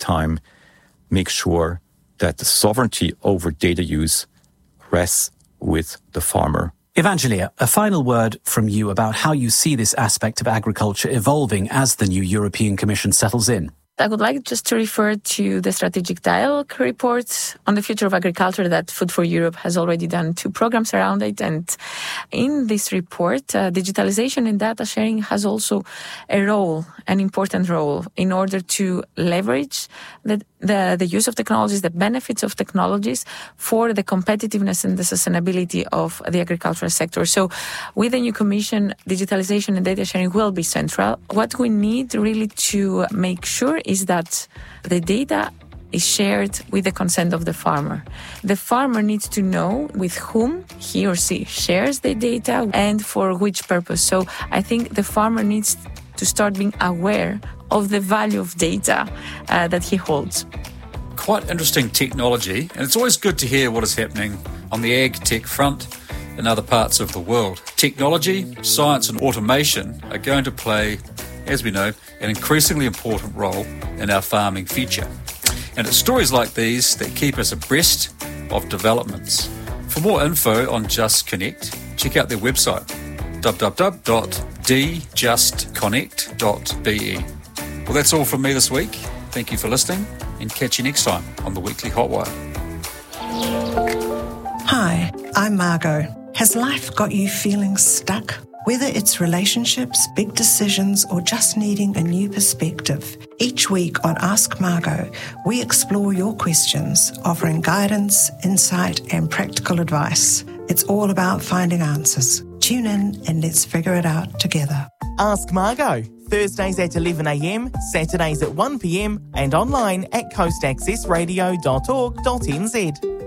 time make sure that the sovereignty over data use rests with the farmer. Evangelia, a final word from you about how you see this aspect of agriculture evolving as the new European Commission settles in. I would like just to refer to the Strategic Dialogue report on the future of agriculture that Food for Europe has already done 2 programs around it. And in this report, digitalization and data sharing has also an important role in order to leverage the use of technologies, the benefits of technologies for the competitiveness and the sustainability of the agricultural sector. So with the new Commission, digitalization and data sharing will be central. What we need really to make sure is that the data is shared with the consent of the farmer. The farmer needs to know with whom he or she shares the data and for which purpose. So I think the farmer needs to start being aware of the value of data that he holds. Quite interesting technology, and it's always good to hear what is happening on the ag tech front in other parts of the world. Technology, science and automation are going to play, as we know, an increasingly important role in our farming future. And it's stories like these that keep us abreast of developments. For more info on Just Connect, check out their website, www.djustconnect.be. Well, that's all from me this week. Thank you for listening, and catch you next time on the Weekly Hotwire. Hi, I'm Margot. Has life got you feeling stuck? Whether it's relationships, big decisions, or just needing a new perspective, each week on Ask Margot, we explore your questions, offering guidance, insight, and practical advice. It's all about finding answers. Tune in and let's figure it out together. Ask Margot, Thursdays at 11 a.m, Saturdays at 1 p.m, and online at coastaccessradio.org.nz.